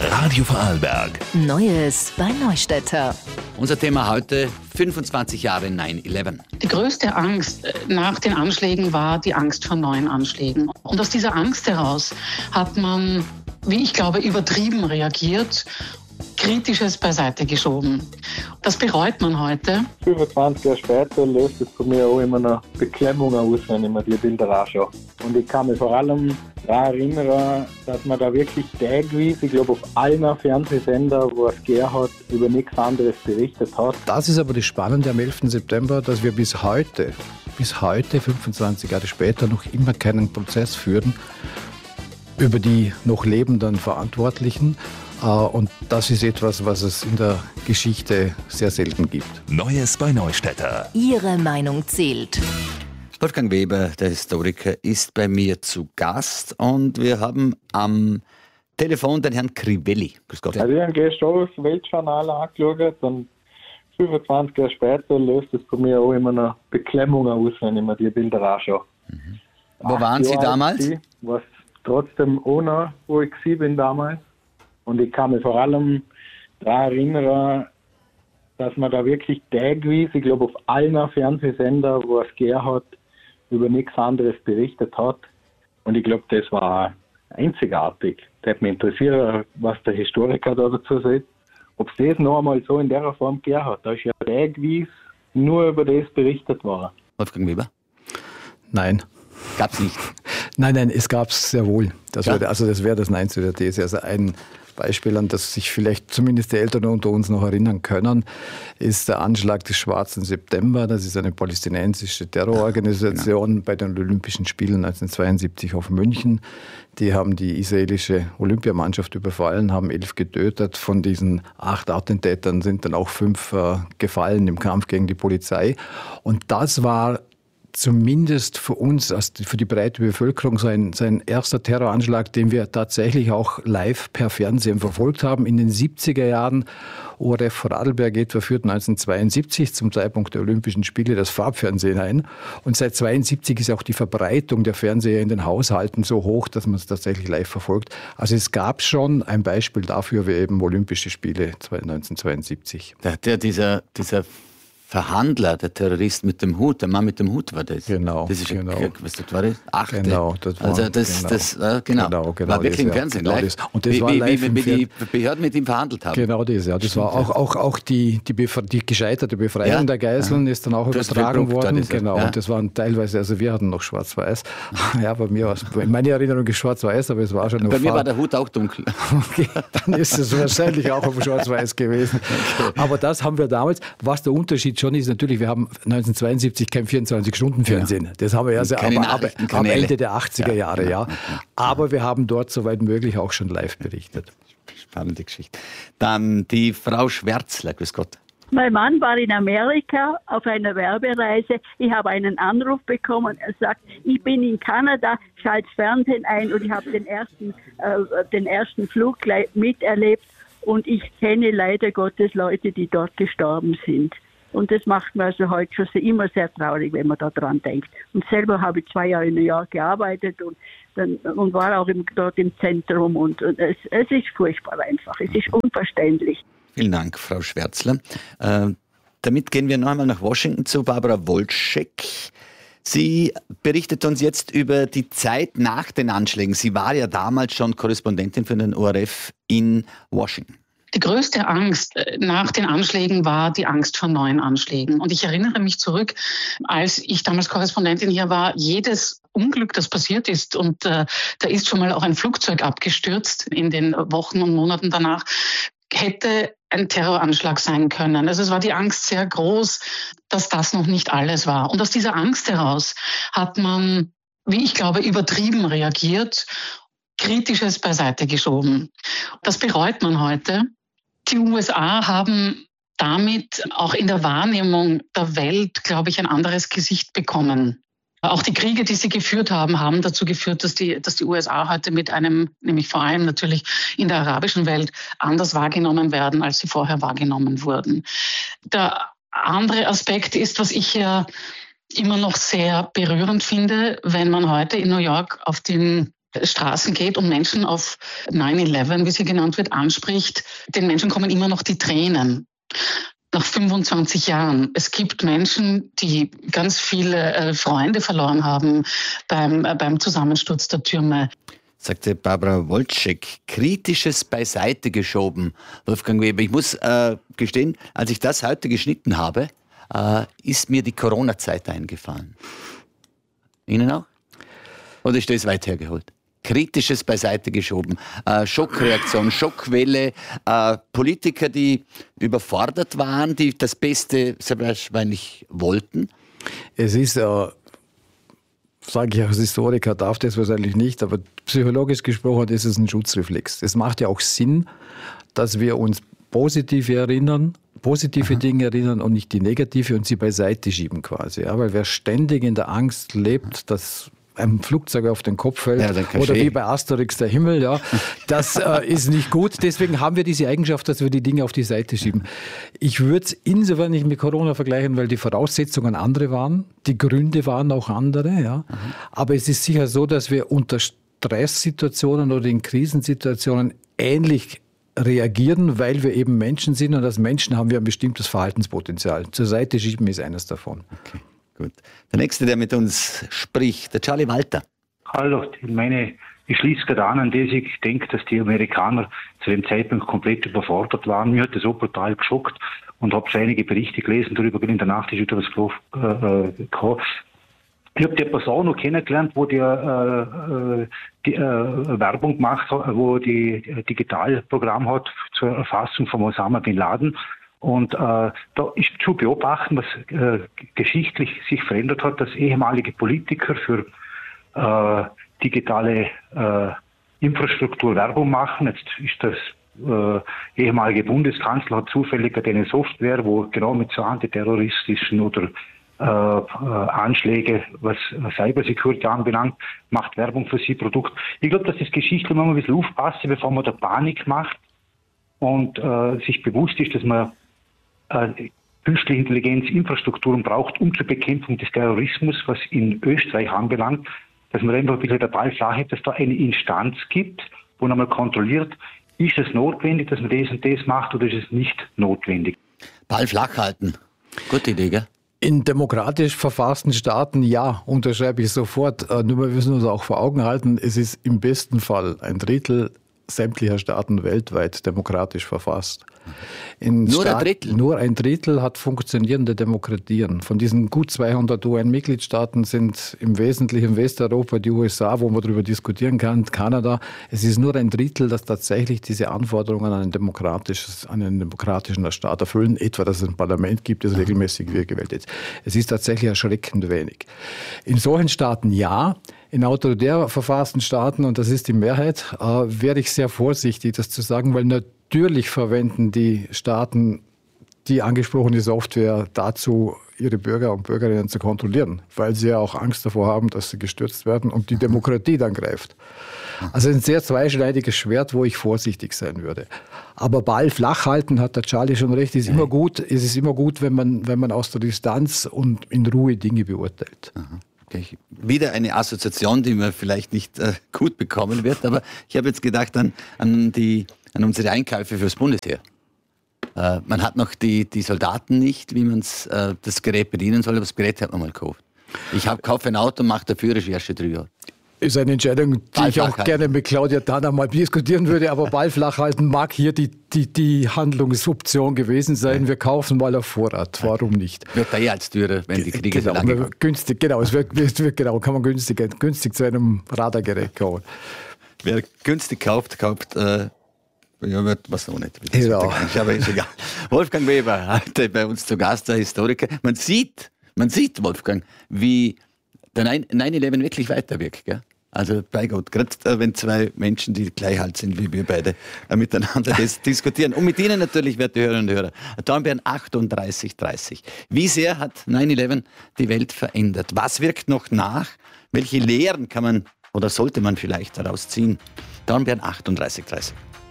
Radio Vorarlberg. Neues bei Neustädter. Unser Thema heute: 25 Jahre 9/11. Die größte Angst nach den Anschlägen war die Angst vor neuen Anschlägen. Und aus dieser Angst heraus hat man, wie ich glaube, übertrieben reagiert, Kritisches beiseite geschoben. Das bereut man heute. 25 Jahre später löst es von mir auch immer noch Beklemmung aus, wenn ich mir die Bilder anschaue. Und ich kann mich vor allem daran erinnern, dass man da wirklich täglich, ich glaube auf allen Fernsehsendern, wo es gegeben hat, über nichts anderes berichtet hat. Das ist aber das Spannende am 11. September, dass wir bis heute, 25 Jahre später, noch immer keinen Prozess führen über die noch lebenden Verantwortlichen. Und das ist etwas, was es in der Geschichte sehr selten gibt. Neues bei Neustädter. Ihre Meinung zählt. Wolfgang Weber, der Historiker, ist bei mir zu Gast und wir haben am Telefon den Herrn Crivelli. Grüß Gott. Also ich habe gestern das Weltjournal angeschaut und 25 Jahre später löst es von mir auch immer noch Beklemmung aus, wenn ich mir die Bilder anschaue. Wo waren Sie damals? Was trotzdem ohne, wo ich bin damals. Und ich kann mich vor allem daran erinnern, dass man da wirklich täglich, ich glaube auf allen Fernsehsendern, wo es gegeben hat, über nichts anderes berichtet hat. Und ich glaube, das war einzigartig. Das hat mich interessiert, was der Historiker da dazu sagt. Ob es das noch einmal so in der Form gegeben hat. Da ist ja täglich nur über das berichtet worden. Wolfgang Weber? Nein. Gab's nicht? Nein, es gab es sehr wohl. Das Ja? wäre das Nein zu der These. Also ein Beispiel, an das sich vielleicht zumindest die Eltern unter uns noch erinnern können, ist der Anschlag des Schwarzen September. Das ist eine palästinensische Terrororganisation bei den Olympischen Spielen 1972 auf München. Die haben die israelische Olympiamannschaft überfallen, haben 11 getötet. Von diesen 8 Attentätern sind dann auch 5 gefallen im Kampf gegen die Polizei. Und das war zumindest für uns, für die breite Bevölkerung, sein erster Terroranschlag, den wir tatsächlich auch live per Fernsehen verfolgt haben. In den 70er Jahren, ORF Vorarlberg etwa führte 1972 zum Zeitpunkt der Olympischen Spiele das Farbfernsehen ein. Und seit 1972 ist auch die Verbreitung der Fernseher in den Haushalten so hoch, dass man es tatsächlich live verfolgt. Also es gab schon ein Beispiel dafür, wie eben Olympische Spiele 1972. Da hat ja dieser Verhandler, der Terrorist mit dem Hut, der Mann mit dem Hut war das. Genau. Das ist genau. Was das war das? 8. Genau, das war, also das war wirklich im Fernsehen. Genau live. Das. Und das war live wie die Behörden mit ihm verhandelt haben. Genau das, ja. Das war auch die gescheiterte Befreiung der Geiseln ist dann auch übertragen worden. Genau. Und das waren teilweise, also wir hatten noch schwarz-weiß. Ja, bei mir war es, in meiner Erinnerung ist schwarz-weiß, aber es war schon noch Bei mir war der Hut auch dunkel. Okay, dann ist es wahrscheinlich auch auf schwarz-weiß gewesen. Okay. Aber das haben wir damals. Was der Unterschied schon ist, natürlich, wir haben 1972 kein 24-Stunden-Fernsehen. Ja. Das haben wir erst am Ende der 80er Jahre, ja. Aber wir haben dort soweit möglich auch schon live berichtet. Spannende Geschichte. Dann die Frau Schwärzler, grüß Gott. Mein Mann war in Amerika auf einer Werbereise. Ich habe einen Anruf bekommen. Er sagt, ich bin in Kanada, schalte Fernsehen ein und ich habe den ersten Flug miterlebt. Und ich kenne leider Gottes Leute, die dort gestorben sind. Und das macht mir also heute schon immer sehr traurig, wenn man da dran denkt. Und selber habe ich 2 Jahre in New York gearbeitet und war auch dort im Zentrum. Und es ist furchtbar einfach. Es ist unverständlich. Vielen Dank, Frau Schwärzler. Damit gehen wir noch einmal nach Washington zu Barbara Woltschek. Sie berichtet uns jetzt über die Zeit nach den Anschlägen. Sie war ja damals schon Korrespondentin für den ORF in Washington. Die größte Angst nach den Anschlägen war die Angst vor neuen Anschlägen. Und ich erinnere mich zurück, als ich damals Korrespondentin hier war, jedes Unglück, das passiert ist, und da ist schon mal auch ein Flugzeug abgestürzt in den Wochen und Monaten danach, hätte ein Terroranschlag sein können. Also es war die Angst sehr groß, dass das noch nicht alles war. Und aus dieser Angst heraus hat man, wie ich glaube, übertrieben reagiert, Kritisches beiseite geschoben. Das bereut man heute. Die USA haben damit auch in der Wahrnehmung der Welt, glaube ich, ein anderes Gesicht bekommen. Auch die Kriege, die sie geführt haben, haben dazu geführt, dass die USA heute mit einem, nämlich vor allem natürlich in der arabischen Welt, anders wahrgenommen werden, als sie vorher wahrgenommen wurden. Der andere Aspekt ist, was ich ja immer noch sehr berührend finde, wenn man heute in New York auf den Straßen geht und Menschen auf 9/11, wie sie genannt wird, anspricht, den Menschen kommen immer noch die Tränen. Nach 25 Jahren. Es gibt Menschen, die ganz viele Freunde verloren haben beim Zusammensturz der Türme. Sagte Barbara Woltschek, Kritisches beiseite geschoben. Wolfgang Weber, ich muss gestehen, als ich das heute geschnitten habe, ist mir die Corona-Zeit eingefallen. Ihnen auch? Oder ist das weit hergeholt? Kritisches beiseite geschoben. Schockreaktion, Schockwelle, Politiker, die überfordert waren, die das Beste sehr wahrscheinlich wollten. Es ist, sage ich als Historiker, darf das wahrscheinlich nicht, aber psychologisch gesprochen ist es ein Schutzreflex. Es macht ja auch Sinn, dass wir uns positive Dinge erinnern und nicht die negative und sie beiseite schieben quasi. Ja, weil wer ständig in der Angst lebt, dass ein Flugzeug auf den Kopf fällt oder wie bei Asterix der Himmel, ja, das ist nicht gut. Deswegen haben wir diese Eigenschaft, dass wir die Dinge auf die Seite schieben. Ich würde es insofern nicht mit Corona vergleichen, weil die Voraussetzungen andere waren, die Gründe waren auch andere. Ja. Aber es ist sicher so, dass wir unter Stresssituationen oder in Krisensituationen ähnlich reagieren, weil wir eben Menschen sind und als Menschen haben wir ein bestimmtes Verhaltenspotenzial. Zur Seite schieben ist eines davon. Okay. Gut. Der Nächste, der mit uns spricht, der Charlie Walter. Hallo, ich schließe gerade an das. Ich denke, dass die Amerikaner zu dem Zeitpunkt komplett überfordert waren. Mir hat das so brutal geschockt und habe schon einige Berichte gelesen darüber, in der Nacht ist wieder was gekommen. Ich habe die Person noch kennengelernt, wo die Werbung gemacht hat, wo die Digitalprogramm hat zur Erfassung von Osama Bin Laden. Und da ist zu beobachten, was geschichtlich sich verändert hat, dass ehemalige Politiker für digitale Infrastruktur Werbung machen. Jetzt ist das ehemalige Bundeskanzler hat zufällig eine Software, wo genau mit so antiterroristischen oder Anschläge, was Cybersecurity anbelangt, macht Werbung für sie Produkt. Ich glaube, dass das geschichtlich mal ein bisschen aufpassen, bevor man da Panik macht und sich bewusst ist, dass man künstliche Intelligenz Infrastrukturen braucht, um zur Bekämpfung des Terrorismus, was in Österreich anbelangt, dass man einfach ein bisschen der Ball flach hat, dass da eine Instanz gibt, wo man mal kontrolliert, ist es notwendig, dass man das und das macht oder ist es nicht notwendig? Ball flach halten. Gute Idee, gell? In demokratisch verfassten Staaten, ja, unterschreibe ich sofort. Nur wir müssen uns auch vor Augen halten, es ist im besten Fall 1/3 sämtlicher Staaten weltweit demokratisch verfasst. Nur ein Drittel? Nur 1/3 hat funktionierende Demokratien. Von diesen gut 200 UN-Mitgliedstaaten sind im Wesentlichen Westeuropa, die USA, wo man darüber diskutieren kann, Kanada. Es ist nur 1/3, das tatsächlich diese Anforderungen an einen demokratischen Staat erfüllen, etwa, dass es ein Parlament gibt, das regelmäßig gewählt ist. Es ist tatsächlich erschreckend wenig. In solchen Staaten ja. In autoritär verfassten Staaten, und das ist die Mehrheit, wäre ich sehr vorsichtig, das zu sagen, weil natürlich verwenden die Staaten die angesprochene Software dazu, ihre Bürger und Bürgerinnen zu kontrollieren, weil sie ja auch Angst davor haben, dass sie gestürzt werden und die Demokratie dann greift. Also ein sehr zweischneidiges Schwert, wo ich vorsichtig sein würde. Aber Ball flach halten, hat der Charlie schon recht, ist immer gut. Es ist immer gut, wenn man aus der Distanz und in Ruhe Dinge beurteilt. Aha. Okay. Wieder eine Assoziation, die man vielleicht nicht gut bekommen wird, aber ich habe jetzt gedacht an unsere Einkäufe fürs Bundesheer. Man hat noch die Soldaten nicht, wie man das Gerät bedienen soll, aber das Gerät hat man mal gekauft. Ich kaufe ein Auto und mache dafür Recherche drüber. Ist eine Entscheidung, die ich auch gerne mit Claudia Tanner mal diskutieren würde, aber Ball flach halten mag hier die Handlungsoption gewesen sein. Wir kaufen mal auf Vorrat. Warum nicht? Wird da als teurer, wenn die Kriege so lange gehen. Günstig, genau. Es wird kann man günstig zu einem Radargerät kaufen. Wer günstig kauft, wird was noch nicht. Genau. Aber ist egal. Wolfgang Weber, heute bei uns zu Gast, der Historiker. Man sieht, Wolfgang, wie der 9/11 wirklich weiterwirkt, gell? Also bei Gott, gerade wenn zwei Menschen, die gleich alt sind wie wir beide, miteinander diskutieren. Und mit Ihnen natürlich, werte Hörerinnen und Hörer. Dornbirn 3830. Wie sehr hat 9/11 die Welt verändert? Was wirkt noch nach? Welche Lehren kann man oder sollte man vielleicht daraus ziehen? Dornbirn 3830.